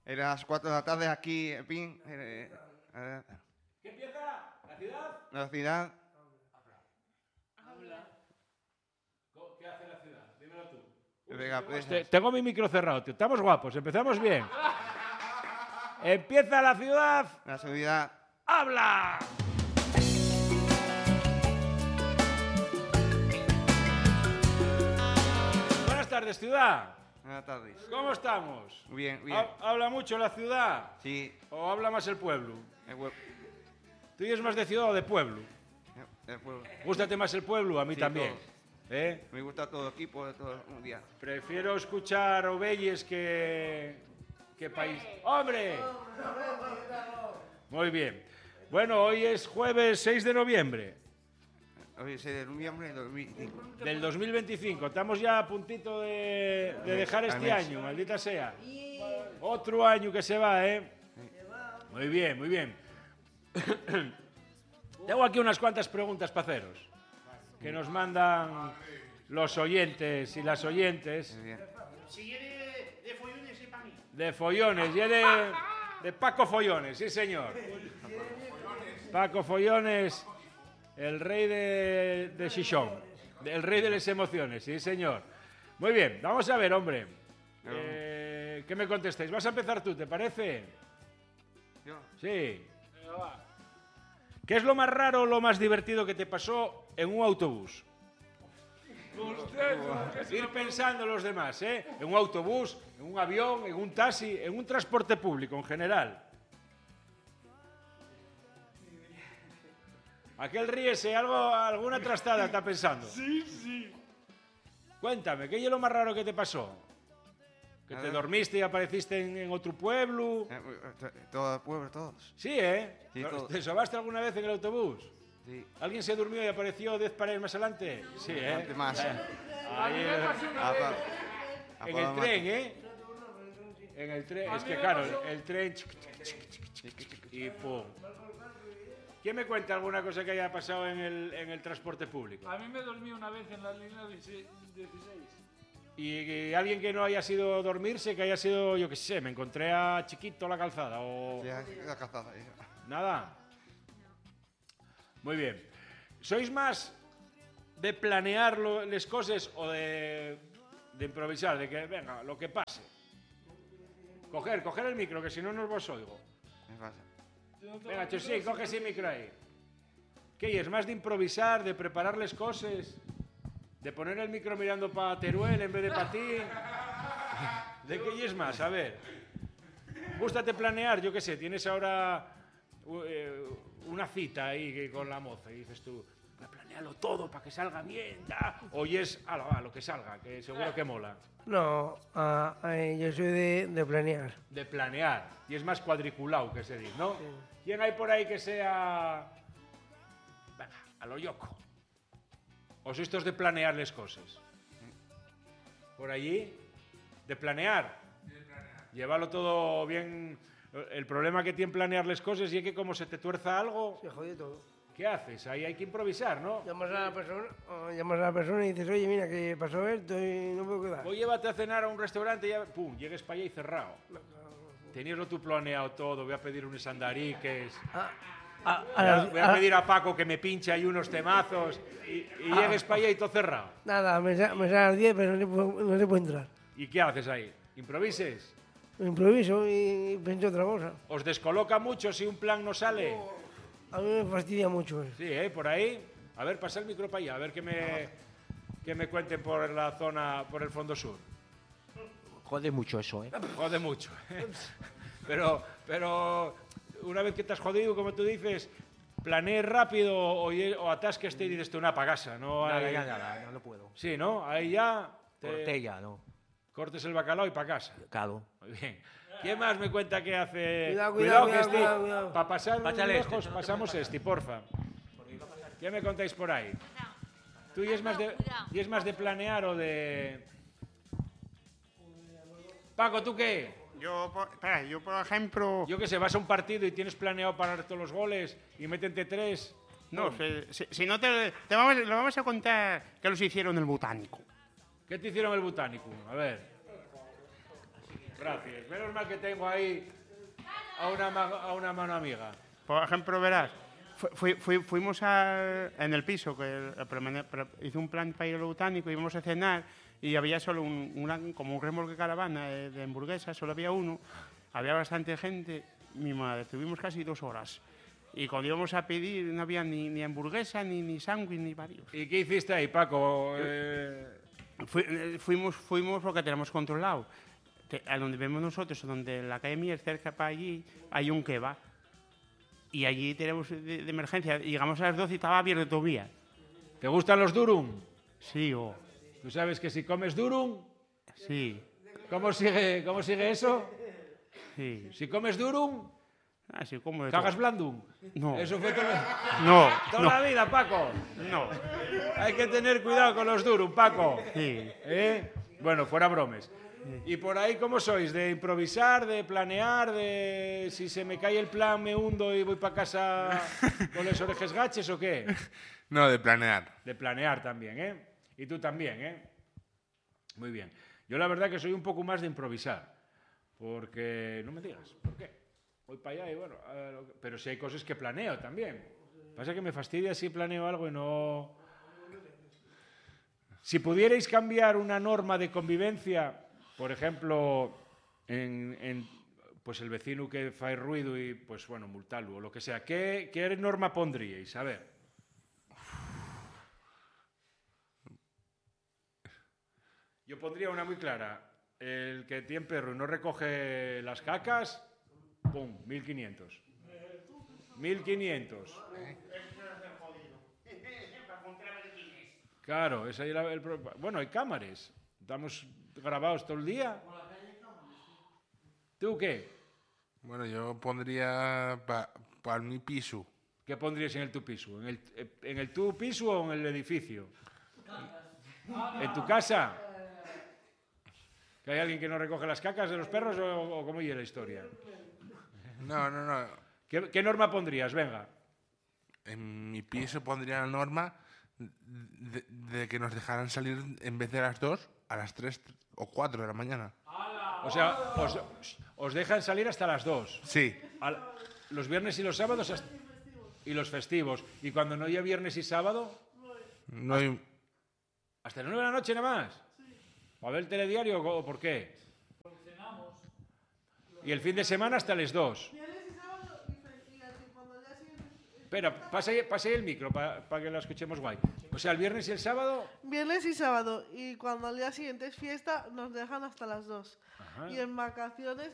Eran las 4 de la tarde aquí, en fin. ¿Qué empieza? ¿La ciudad? La ciudad. Habla. ¿Qué hace la ciudad? Dímelo tú. Venga, pues. Tengo mi micro cerrado, tío. Estamos guapos, empezamos bien. Empieza la ciudad. La ciudad. ¡Habla! Buenas tardes, ciudad. Buenas tardes. ¿Cómo estamos? Muy bien, bien. ¿Habla mucho la ciudad? Sí. ¿O habla más el pueblo? El pueblo. ¿Tú eres más de ciudad o de pueblo? El pueblo. ¿Gústate más el pueblo? A mí Sí, también. todos. ¿Eh? Me gusta todo equipo, de todo un día. Prefiero escuchar Ovelles que país. ¡Hombre! Muy bien. Bueno, hoy es jueves 6 de noviembre Hoy es de noviembre de 2005. del 2025. Estamos ya a puntito de dejar este mes. año, maldita sea. Otro año que se va, ¿eh? Muy bien, muy bien. Tengo aquí unas cuantas preguntas para haceros que nos mandan los oyentes y las oyentes. Muy bien. Si eres de follones, es para mí. De follones, y de Paco Follones, sí señor. Paco Follones, el rey de Xixón, el rey de las emociones, sí señor. Muy bien, vamos a ver, hombre. ¿Qué me contestáis? Vas a empezar tú, ¿te parece? Yo. Sí. ¿Qué es lo más raro o lo más divertido que te pasó en un autobús? Ir pensando los demás, ¿eh? En un autobús, en un avión, en un taxi, en un transporte público en general. Aquel ríese, alguna trastada está pensando. Sí. Cuéntame, ¿qué es lo más raro que te pasó? ¿Que te dormiste y apareciste en otro pueblo? Todo el pueblo, todos. Sí, ¿eh? Sí, todo. ¿Te sobaste alguna vez en el autobús? Sí. ¿Alguien se durmió y apareció 10 paredes más adelante? Sí, ¿eh? Bastante más. Ahí, en el tren, ¿eh? En el tren, es que claro, el tren... Y pum. ¿Quién me cuenta alguna cosa que haya pasado en el transporte público? A mí me dormí una vez en la línea 16. Y alguien que no haya sido dormirse, que haya sido, yo qué sé, me encontré a Chiquito la calzada o... Sí, la calzada. Nada. Muy bien. ¿Sois más de planear las cosas o de improvisar? De que, venga, lo que pase. Coger el micro, que si no, no os oigo. Me pasa. Venga, Chusín, coge ese micro ahí. ¿Qué es? ¿Más de improvisar, de preparar las cosas? ¿De poner el micro mirando para Teruel en vez de para ti? ¿De qué es más? A ver. Gústate planear, yo qué sé, tienes ahora una cita ahí con la moza y dices tú, planealo todo para que salga bien, ya. O es, lo que salga, que seguro que mola. No, yo soy de planear. De planear. Y es más cuadriculado que se dice, ¿no? Sí. ¿Quién hay por ahí que sea... Venga, a lo yoco? ¿O sois estos de planear las cosas? ¿Por allí? ¿De planear? Llévalo todo bien. El problema que tiene planear las cosas es que como se te tuerza algo... Se jodió todo. ¿Qué haces? Ahí hay que improvisar, ¿no? Llamas a la persona y dices, oye, mira, que pasó esto y no puedo quedar. O llévate a cenar a un restaurante y ya, pum, llegues para allá y cerrado. Teníaslo tú planeado todo, voy a pedir unos andariques... voy a pedir a Paco que me pinche ahí unos temazos y llegues para allá y todo cerrado. Nada, me sale a las 10, pero no se puede entrar. ¿Y qué haces ahí? ¿Improvises? Improviso y pienso otra cosa. ¿Os descoloca mucho si un plan no sale? A mí me fastidia mucho eso. Sí, por ahí. A ver, pasa el micro para allá, a ver que me cuenten por la zona, por el fondo sur. Jode mucho eso, ¿eh? Jode mucho. Pero una vez que te has jodido, como tú dices, planees rápido o atasques y dices tú, para casa. No, Nada, no puedo. Sí, ¿no? Ahí ya... Cortella, ¿no? Cortes el bacalao y para casa. Claro. Muy bien. ¿Quién más me cuenta que hace...? Cuidado. Para pasar Pásale lejos, pasamos porfa. ¿Qué me contáis por ahí? ¿Tú y es más de planear o de...? Paco, ¿tú qué? Yo, por ejemplo... Yo qué sé, vas a un partido y tienes planeado parar todos los goles y métete 3. No, si no lo vamos a contar que los hicieron en el Botánico. ¿Qué te hicieron el Botánico? A ver. Gracias. Menos mal que tengo ahí a una mano amiga. Por ejemplo, verás, fuimos en el piso, que hice un plan para ir al botánico, íbamos a cenar y había solo como un remolque caravana de hamburguesas, solo había uno, había bastante gente, mi madre, estuvimos casi 2 horas. Y cuando íbamos a pedir no había ni hamburguesa, ni sándwich, ni varios. ¿Y qué hiciste ahí, Paco? Fuimos porque tenemos controlado. A donde vemos nosotros, donde en la calle Mier, cerca para allí, hay un kebab. Y allí tenemos de emergencia. Llegamos a las 12 y estaba abierto todavía. ¿Te gustan los durum? Sí, ¿Tú sabes que si comes durum, sí, cómo sigue eso? sí. Si comes durum, Así como de cagas todo. blandum. No. Eso fue toda No, la vida, Paco. no. Hay que tener cuidado con los durum, Paco. Sí. Bueno, fuera bromes. ¿Y por ahí cómo sois? ¿De improvisar, de planear, de si se me cae el plan me hundo y voy para casa con las orejas gaches o qué? No, de planear. De planear también, ¿eh? Y tú también, ¿eh? Muy bien. Yo la verdad que soy un poco más de improvisar. Porque, no me digas, ¿por qué? Voy para allá y bueno, pero si hay cosas que planeo también. Pasa que me fastidia si planeo algo y no... Si pudierais cambiar una norma de convivencia, por ejemplo, pues el vecino que fai ruido y, pues bueno, multarlo o lo que sea, ¿qué norma pondríais? A ver. Yo pondría una muy clara. El que tiene perro y no recoge las cacas, ¡pum! 1.500. 1.500. Claro, ese era el problema. Bueno, hay cámaras. Estamos grabados todo el día. ¿Tú qué? Bueno, yo pondría para mi piso. ¿Qué pondrías en el tu piso? ¿En el tu piso o en el edificio? ¿En tu casa? ¿Que hay alguien que no recoge las cacas de los perros o cómo iba la historia? No. ¿Qué norma pondrías? Venga. En mi piso pondría la norma de que nos dejaran salir en vez de a las 2, a las 3 o 4 de la mañana. O sea, os dejan salir hasta las 2. Sí. Los viernes y los sábados y los festivos. ¿Y cuando no haya viernes y sábado? No hay... ¿Hasta las 9 de la noche nada más? ¿Para ver el telediario o por qué? Y el fin de semana hasta las 2. Espera, pasa ahí el micro para que la escuchemos guay. O sea, el viernes y el sábado... Viernes y sábado. Y cuando al día siguiente es fiesta, nos dejan hasta las 2. Ajá. Y en vacaciones